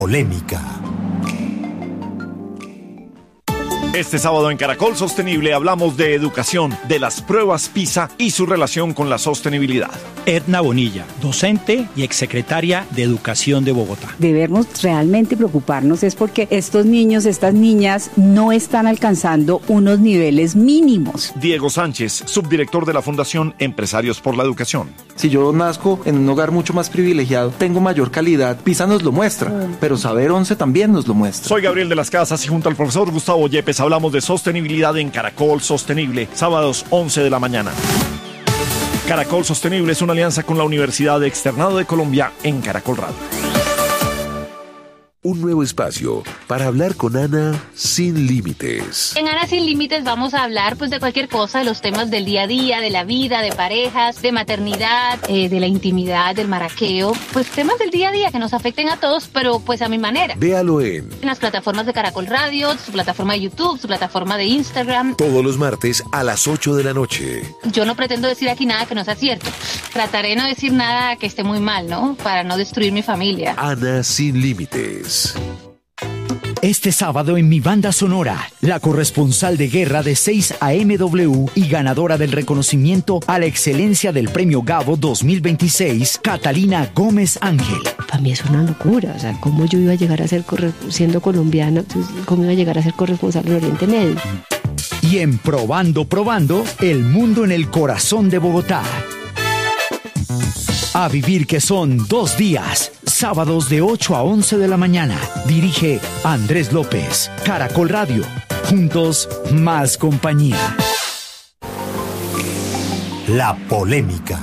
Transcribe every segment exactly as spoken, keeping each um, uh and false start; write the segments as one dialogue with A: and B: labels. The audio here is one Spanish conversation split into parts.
A: Polémica.
B: Este sábado en Caracol Sostenible hablamos de educación, de las pruebas PISA y su relación con la sostenibilidad.
C: Edna Bonilla, docente y exsecretaria de Educación de Bogotá.
D: Debemos realmente preocuparnos es porque estos niños, estas niñas no están alcanzando unos niveles mínimos.
B: Diego Sánchez, subdirector de la Fundación Empresarios por la Educación.
E: Si yo nazco en un hogar mucho más privilegiado, tengo mayor calidad, PISA nos lo muestra, mm. pero Saber once también nos lo muestra.
B: Soy Gabriel de las Casas y junto al profesor Gustavo Yepes hablamos de sostenibilidad en Caracol Sostenible, sábados once de la mañana. Caracol Sostenible es una alianza con la Universidad Externado de Colombia en Caracol Radio.
A: Un nuevo espacio para hablar con Ana sin límites.
F: En Ana sin límites vamos a hablar pues de cualquier cosa, de los temas del día a día, de la vida, de parejas, de maternidad, eh, de la intimidad, del maraqueo, pues temas del día a día que nos afecten a todos, pero pues a mi manera.
A: Véalo en,
F: en las plataformas de Caracol Radio, su plataforma de YouTube, su plataforma de Instagram.
A: Todos los martes a las ocho de la noche.
F: Yo no pretendo decir aquí nada que no sea cierto. Trataré de no decir nada que esté muy mal, ¿no? Para no destruir mi familia.
A: Ana sin límites.
G: Este sábado en Mi Banda Sonora, la corresponsal de guerra de seis A M W y ganadora del reconocimiento a la excelencia del Premio Gabo dos mil veintiséis, Catalina Gómez Ángel.
H: Para mí es una locura, o sea, ¿cómo yo iba a llegar a ser, corre- siendo colombiana, cómo iba a llegar a ser corresponsal en Oriente Medio?
G: Y en Probando, Probando, el mundo en el corazón de Bogotá. A vivir que son dos días, sábados de ocho a once de la mañana. Dirige Andrés López, Caracol Radio. Juntos, más compañía.
A: La polémica.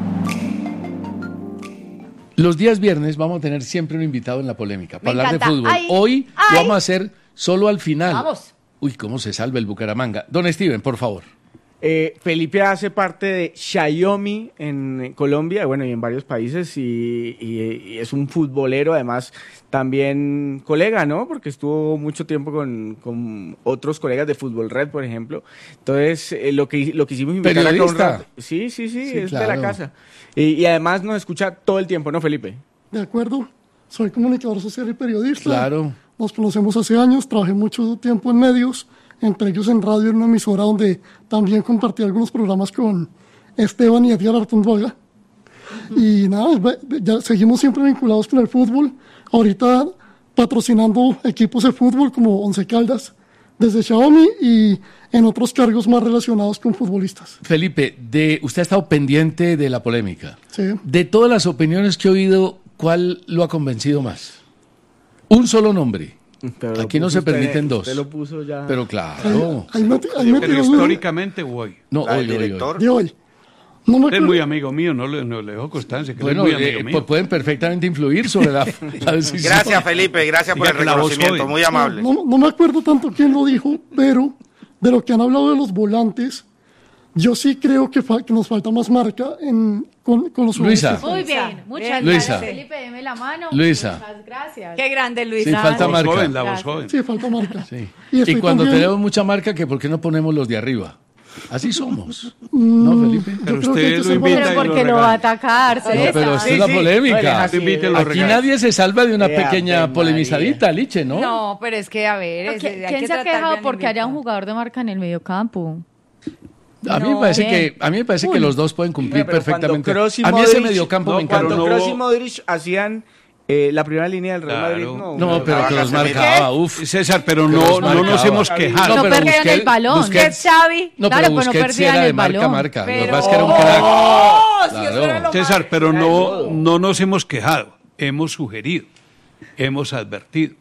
I: Los días viernes vamos a tener siempre un invitado en La Polémica para
J: Me
I: hablar
J: encanta.
I: de fútbol.
J: Ay,
I: Hoy
J: ay.
I: lo vamos a hacer solo al final.
J: Vamos.
I: Uy, cómo se salva el Bucaramanga. Don Steven, por favor.
K: Eh, Felipe hace parte de Xiaomi en Colombia, bueno, y en varios países, y, y- y es un futbolero, además también colega, ¿no? Porque estuvo mucho tiempo con, con otros colegas de Fútbol Red, por ejemplo. Entonces, eh, lo que lo quisimos invitar acá un
I: ¿Periodista?
K: rato- Sí, sí, sí,
I: Sí,
K: es
I: claro.
K: de la casa. Y, y además nos escucha todo el tiempo, ¿no, Felipe?
L: De acuerdo, soy comunicador social y periodista.
I: Claro.
L: Nos conocemos hace años, trabajé mucho tiempo en medios, entre ellos en radio, en una emisora donde también compartí algunos programas con Esteban y Edgar Artunduaga. Y nada, ve- ya seguimos siempre vinculados con el fútbol. Ahorita patrocinando equipos de fútbol como Once Caldas desde Xiaomi y en otros cargos más relacionados con futbolistas.
I: Felipe, de, usted ha estado pendiente de La Polémica.
L: Sí.
I: De todas las opiniones que he oído, ¿cuál lo ha convencido más? Un solo nombre.
K: Pero lo
I: Aquí no
K: puso
I: se
K: usted-
I: permiten dos.
K: usted lo puso ya.
I: Pero claro.
L: Ahí me, ahí me
M: Pero
L: tiró duro.
M: históricamente o hoy.
I: No,
M: La
I: hoy,
M: del
I: hoy, hoy.
M: director.
L: De hoy. No me
M: Usted es
L: acuerdo.
M: muy amigo mío, no le, no le dejo constancia, que
I: Bueno,
M: él es muy amigo
I: eh,
M: mío.
I: pues pueden perfectamente influir sobre la, la decisión.
N: Gracias, Felipe, gracias por
M: Diga
N: el
M: que la voz
N: reconocimiento,
M: joven.
N: muy amable.
L: No, no me acuerdo tanto quién lo dijo, pero de lo que han hablado de los volantes, yo sí creo que, fa- que nos falta más marca en, con, con los
I: Luisa.
L: futbolistas.
J: Muy bien, muchas
I: Luisa.
J: gracias. Felipe, deme la mano.
I: Luisa.
J: Muchas gracias.
H: Qué grande, Luisa.
I: Sí, falta
M: La voz
I: marca.
M: joven, la voz
J: Gracias.
M: joven.
L: Sí, falta marca.
I: Sí.
L: Y
I: Y,
L: estoy
I: cuando
L: también-
I: tenemos mucha marca, que ¿por qué no ponemos los de arriba? Así somos.
L: Mm,
I: ¿No, Felipe?
M: Pero
L: yo creo que hay
M: usted
L: que
M: lo
L: ser
M: invita
J: Pero
M: y
J: porque
M: lo
J: lo va a
M: regaña.
J: atacar,
I: No,
J: César.
I: pero esta
K: Sí,
I: es la
K: sí.
I: polémica.
K: Oye, así,
M: Invite a los
I: Aquí
M: regalos.
I: nadie se salva de una
K: Ave
I: pequeña
K: María.
I: polemizadita, Liche, ¿no?
H: No, pero es que, a ver, es-
J: ¿Quién,
H: hay
J: quién
H: que
J: se ha
H: tratar
J: quejado
H: bien
J: porque haya un
H: invitado.
J: jugador de marca en el mediocampo?
I: A mí me
H: No,
I: parece
J: bien.
I: que a mí me parece que los dos pueden cumplir
K: Bueno, pero
I: perfectamente.
K: cuando Kroos y
I: A mí ese
K: Modric-
I: mediocampo
K: no,
I: me encanta.
K: Cuando
M: Pero no-
K: Kroos y Modric hacían eh, la primera línea del Real
M: Claro.
K: Madrid, no.
I: No, pero
N: Trabaja
I: que los
N: Casemiro.
I: marcaba, uf.
M: César, pero
I: Que
M: no,
I: los
M: no nos
I: marcaba.
M: hemos quejado.
J: No,
I: pero
J: perdían
I: Busquets-
J: el balón.
I: Busquets-
H: Xavi.
I: No,
J: Claro,
I: pero
J: pero no
I: Busquets sí
J: perdían
I: era de
J: el
I: marca
J: balón.
I: marca. Lo que
H: Pero-
I: pasa es que era un crack.
H: ¡Oh! Si
I: Claro.
H: eso era lo
M: César,
H: más-
M: pero no, no nos hemos quejado, hemos sugerido, hemos advertido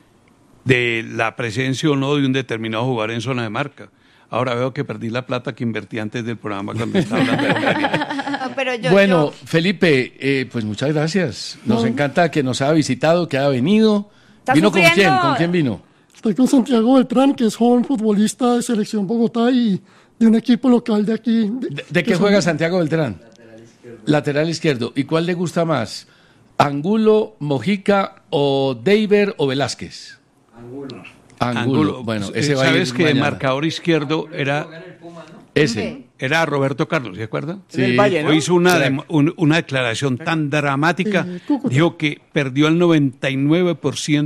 M: de la presencia o no de un determinado jugador en zona de marca. Ahora veo que perdí la plata que invertí antes del programa cuando estaba hablando de Hungría.
H: Pero yo,
I: Bueno,
H: yo-
I: Felipe, eh, pues muchas gracias. Nos
L: No.
I: encanta que nos haya visitado, que haya venido.
H: ¿Está
I: ¿Vino con
H: sufriendo?
I: quién? ¿Con quién vino?
L: Estoy con Santiago Beltrán, que es joven futbolista de Selección Bogotá y de un equipo local de aquí.
I: ¿De, de
L: que
I: qué
L: son-
I: juega Santiago Beltrán? Lateral izquierdo. Lateral izquierdo. ¿Y cuál le gusta más? ¿Angulo, Mojica o Deiber o Velázquez? Angulo. Angulo. Bueno, ese va a ir
M: Sabes que de
I: mañana.
M: marcador izquierdo era
I: Ese.
M: Era Roberto Carlos, ¿se acuerda?
K: Sí. Del Valle, ¿no?
M: Hizo una,
I: Crack.
M: de- un- una declaración tan dramática, dijo que perdió el noventa y nueve por ciento